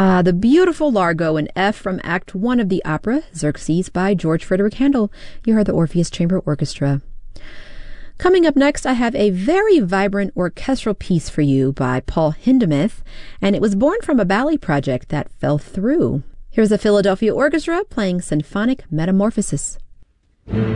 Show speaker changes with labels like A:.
A: The beautiful Largo in F from Act 1 of the opera Xerxes by George Frederick Handel. You heard the Orpheus Chamber Orchestra. Coming up next, I have a very vibrant orchestral piece for you by Paul Hindemith, and it was born from a ballet project that fell through. Here's the Philadelphia Orchestra playing Symphonic Metamorphosis.